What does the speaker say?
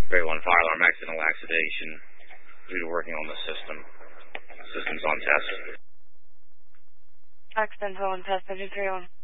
3-1 fire alarm, accidental accidation due to working on the system. System's on test. Accidental on test, engine 3-1.